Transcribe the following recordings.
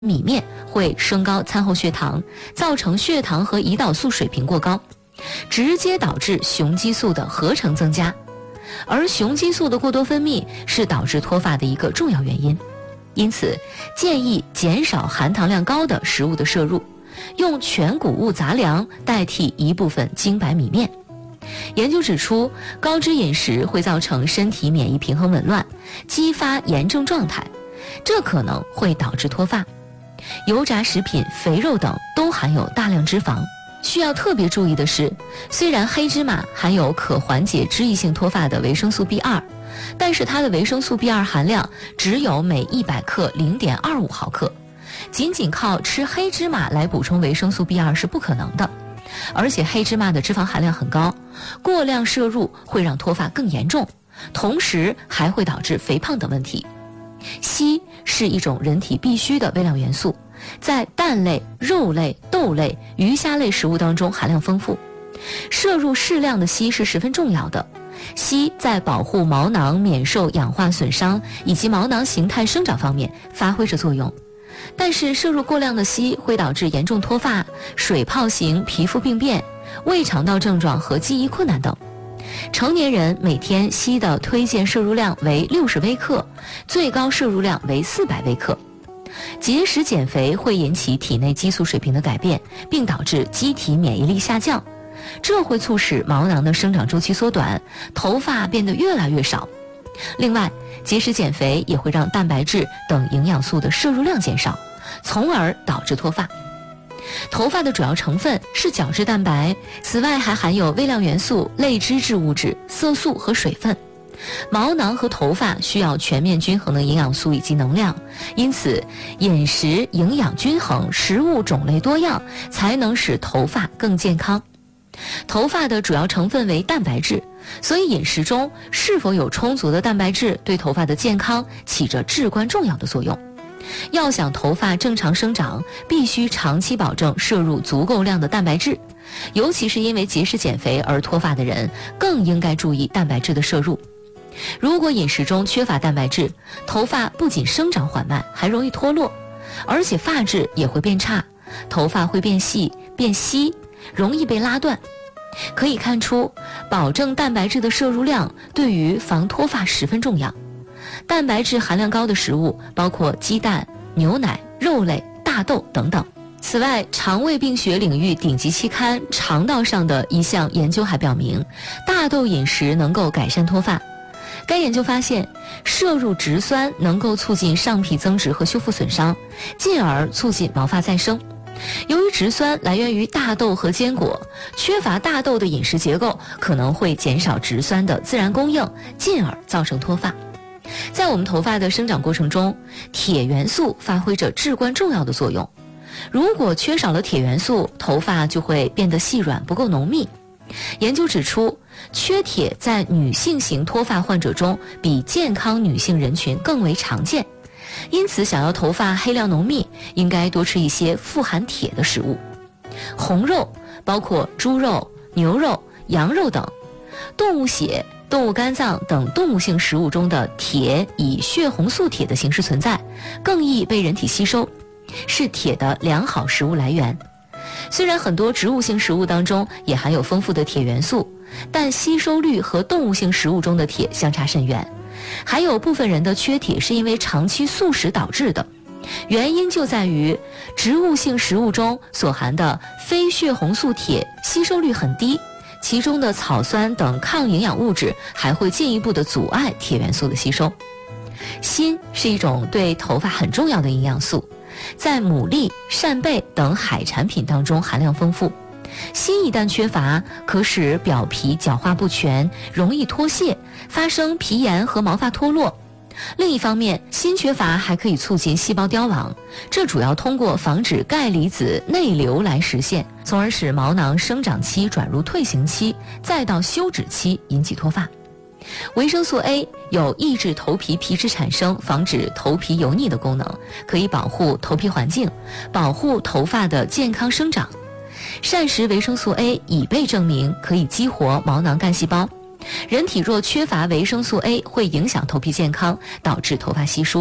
米面会升高餐后血糖，造成血糖和胰岛素水平过高，直接导致雄激素的合成增加。而雄激素的过多分泌是导致脱发的一个重要原因，因此建议减少含糖量高的食物的摄入，用全谷物杂粮代替一部分精白米面。研究指出，高脂饮食会造成身体免疫平衡紊乱，激发炎症状态，这可能会导致脱发。油炸食品、肥肉等都含有大量脂肪。需要特别注意的是，虽然黑芝麻含有可缓解脂溢性脱发的维生素 B2， 但是它的维生素 B2 含量只有每100克 0.25 毫克，仅靠吃黑芝麻来补充维生素 B2 是不可能的。而且黑芝麻的脂肪含量很高，过量摄入会让脱发更严重，同时还会导致肥胖等问题。硒是一种人体必需的微量元素，在蛋类、肉类、豆类、鱼虾类食物当中含量丰富，摄入适量的硒是十分重要的。硒在保护毛囊免受氧化损伤以及毛囊形态生长方面发挥着作用，但是摄入过量的硒会导致严重脱发、水泡型皮肤病变、胃肠道症状和记忆困难等。成年人每天硒的推荐摄入量为60微克，最高摄入量为400微克。节食减肥会引起体内激素水平的改变，并导致机体免疫力下降，这会促使毛囊的生长周期缩短，头发变得越来越少。另外，节食减肥也会让蛋白质等营养素的摄入量减少，从而导致脱发。头发的主要成分是角质蛋白，此外还含有微量元素、类脂质物质、色素和水分。毛囊和头发需要全面均衡的营养素以及能量，因此饮食营养均衡，食物种类多样，才能使头发更健康。头发的主要成分为蛋白质，所以饮食中是否有充足的蛋白质对头发的健康起着至关重要的作用。要想头发正常生长，必须长期保证摄入足够量的蛋白质，尤其是因为节食减肥而脱发的人，更应该注意蛋白质的摄入。如果饮食中缺乏蛋白质，头发不仅生长缓慢，还容易脱落，而且发质也会变差，头发会变细、变稀，容易被拉断。可以看出，保证蛋白质的摄入量对于防脱发十分重要。蛋白质含量高的食物包括鸡蛋、牛奶、肉类、大豆等等。此外，肠胃病学领域顶级期刊《肠道》上的一项研究还表明，大豆饮食能够改善脱发。该研究发现，摄入植酸能够促进上皮增殖和修复损伤，进而促进毛发再生。由于植酸来源于大豆和坚果，缺乏大豆的饮食结构可能会减少植酸的自然供应，进而造成脱发。在我们头发的生长过程中，铁元素发挥着至关重要的作用。如果缺少了铁元素，头发就会变得细软，不够浓密。研究指出，缺铁在女性型脱发患者中比健康女性人群更为常见，因此想要头发黑亮浓密，应该多吃一些富含铁的食物。红肉包括猪肉、牛肉、羊肉等，动物血、动物肝脏等动物性食物中的铁以血红素铁的形式存在，更易被人体吸收，是铁的良好食物来源。虽然很多植物性食物当中也含有丰富的铁元素，但吸收率和动物性食物中的铁相差甚远。还有部分人的缺铁是因为长期素食导致的，原因就在于植物性食物中所含的非血红素铁吸收率很低，其中的草酸等抗营养物质还会进一步的阻碍铁元素的吸收。锌是一种对头发很重要的营养素，在牡蛎、扇贝等海产品当中含量丰富。锌一旦缺乏，可使表皮角化不全，容易脱屑，发生皮炎和毛发脱落。另一方面，锌缺乏还可以促进细胞凋亡，这主要通过防止钙离子内流来实现，从而使毛囊生长期转入退行期，再到休止期，引起脱发。维生素 A 有抑制头皮皮脂产生、防止头皮油腻的功能，可以保护头皮环境，保护头发的健康生长。膳食维生素 A 已被证明可以激活毛囊干细胞，人体若缺乏维生素 A 会影响头皮健康，导致头发稀疏。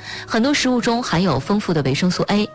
很多食物中含有丰富的维生素 A。